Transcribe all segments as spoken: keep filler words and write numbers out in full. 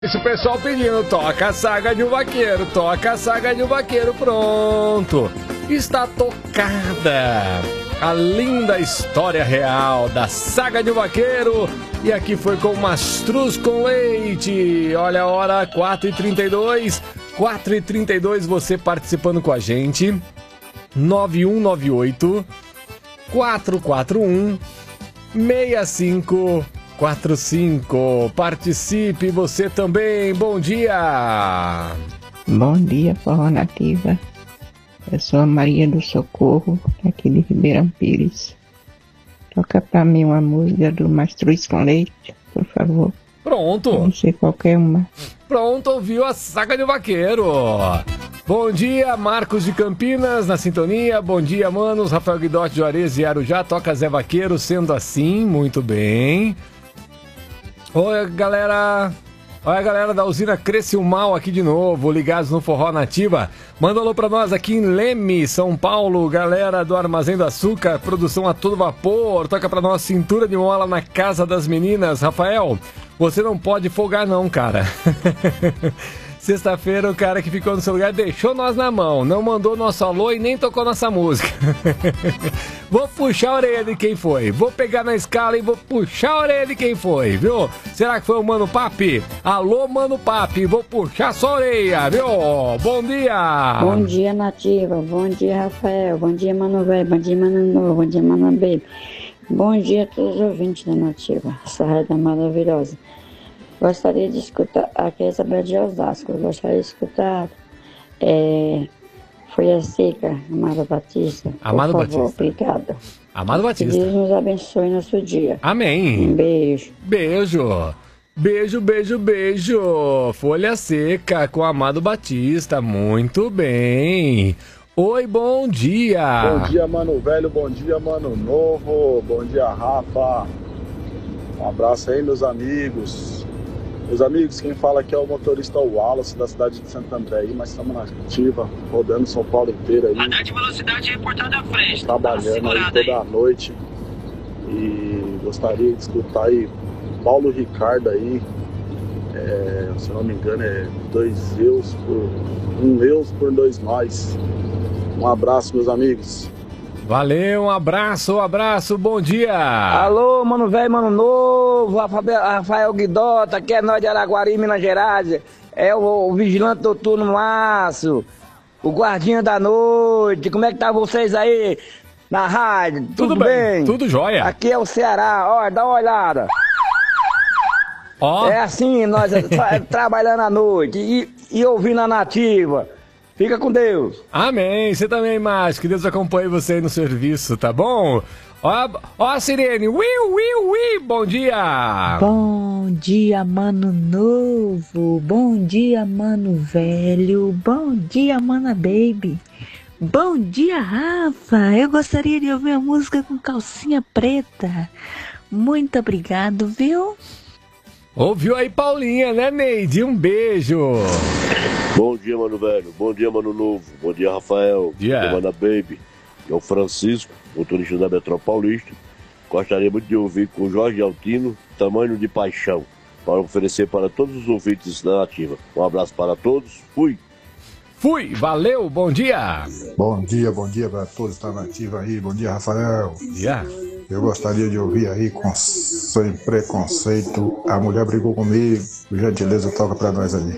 Esse pessoal pedindo, toca a saga de um vaqueiro, toca a saga de um vaqueiro, pronto. Está tocada a linda história real da saga de um vaqueiro. E aqui foi com Mastruz com Leite. Olha a hora, quatro e trinta e dois. quatro e trinta e dois, você participando com a gente. nove um nove oito, quatro quatro um, seis cinco quatro cinco. Participe você também. Bom dia. Bom dia, Forró Nativa. Eu sou a Maria do Socorro, aqui de Ribeirão Pires. Toca pra mim uma música do Mastruz com Leite, por favor. Pronto. Não sei qualquer uma. Pronto, ouviu a saga de vaqueiro. Bom dia, Marcos de Campinas na sintonia. Bom dia, manos. Rafael Guidotti de Juarez e Arujá. Toca Zé Vaqueiro, sendo assim, muito bem. Oi, galera. Olha a galera da usina Cresceu Mal aqui de novo, ligados no Forró Nativa. Manda um alô pra nós aqui em Leme, São Paulo. Galera do Armazém do Açúcar, produção a todo vapor. Toca pra nós Cintura de Mola na Casa das Meninas. Rafael, você não pode folgar não, cara. Sexta-feira o cara que ficou no seu lugar deixou nós na mão, não mandou nosso alô e nem tocou nossa música. Vou puxar a orelha de quem foi, vou pegar na escala e vou puxar a orelha de quem foi, viu? Será que foi o Mano Papi? Alô, Mano Papi, vou puxar sua orelha, viu? Bom dia! Bom dia, Nativa, bom dia, Rafael, bom dia, Mano Velho, bom dia, Mano Novo, bom dia, Mano Baby. Bom dia a todos os ouvintes da Nativa, essa rádio maravilhosa. Gostaria de escutar, aqui é Isabel de Osasco, gostaria de escutar é, Foi a Seca, Amado Batista. Amado por favor, Batista. Obrigada. Amado Batista. Que Deus nos abençoe no seu dia. Amém. Um beijo. Beijo. Beijo, beijo, beijo. Folha Seca com Amado Batista, muito bem. Oi, bom dia. Bom dia, Mano Velho, bom dia, Mano Novo, bom dia, Rafa. Um abraço aí, meus amigos. Meus amigos, quem fala aqui é o motorista Wallace, da cidade de Santo André, aí, mas estamos na ativa, rodando São Paulo inteiro aí. Radar de velocidade reportado à frente. Trabalhando aí toda aí. a noite. E gostaria de escutar aí Paulo Ricardo aí. É, se eu não me engano, é dois eus por um eus por dois nós. Um abraço, meus amigos. Valeu, um abraço, um abraço, bom dia. Alô, Mano Velho, Mano Novo, Rafael Guidota, aqui é nós de Araguari, Minas Gerais. É o, o vigilante noturno Márcio, o guardinha da noite. Como é que tá vocês aí na rádio? Tudo, Tudo bem? bem? Tudo jóia. Aqui é o Ceará, ó, dá uma olhada. Ó. É assim, nós tra trabalhando à noite e, e ouvindo a Nativa. Fica com Deus. Amém. Você também, Márcio. Que Deus acompanhe você aí no serviço, tá bom? Ó, ó a sirene. Ui, ui, ui. Bom dia. Bom dia, Mano Novo. Bom dia, Mano Velho. Bom dia, Mana Baby. Bom dia, Rafa. Eu gostaria de ouvir a música com calcinha preta. Muito obrigado, viu? Ouviu aí, Paulinha, né, Neide? Um beijo. Bom dia, Mano Velho. Bom dia, Mano Novo. Bom dia, Rafael. Yeah. Bom dia, Mana Baby. É o Francisco, motorista da Metrópole Paulista. Gostaria muito de ouvir com o Jorge Altino, Tamanho de Paixão, para oferecer para todos os ouvintes da Nativa. Um abraço para todos. Fui. Fui. Valeu. Bom dia. Bom dia, bom dia para todos da Nativa aí. Bom dia, Rafael. Yeah. Eu gostaria de ouvir aí, com Sem Preconceito, A Mulher Brigou Comigo. Por gentileza, toca para nós aí.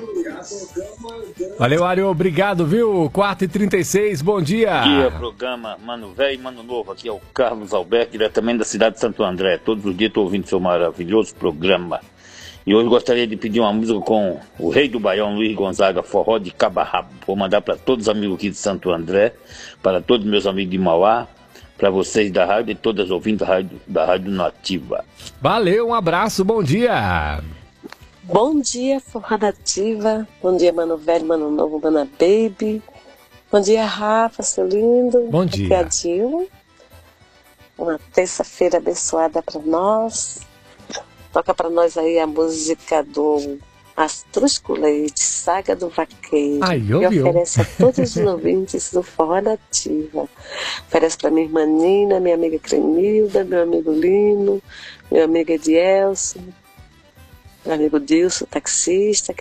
Valeu, Ario, obrigado, viu? quatro e trinta e seis, bom dia. Bom dia, programa Mano Velho e Mano Novo. Aqui é o Carlos Alberto, diretamente da cidade de Santo André. Todos os dias estou ouvindo seu maravilhoso programa. E hoje gostaria de pedir uma música com o rei do Baião, Luiz Gonzaga, Forró de Cabarrabo. Vou mandar para todos os amigos aqui de Santo André, para todos os meus amigos de Mauá, para vocês da rádio e todas as ouvintes da rádio, da rádio Nativa. Valeu, um abraço, bom dia. Bom dia, Forró Nativa. Bom dia, Mano Velho, Mano Novo, Mana Baby. Bom dia, Rafa, seu lindo. Bom dia. Aqui é a Dilma. Uma terça-feira abençoada para nós. Toca para nós aí a música do Mastruz com Leite, Saga do Vaqueiro. Ai, que ouviu? oferece a todos os ouvintes do Forró Nativa. Oferece para minha irmã Nina, minha amiga Cremilda, meu amigo Lino, meu amigo Edielson. meu amigo Dilson, taxista, que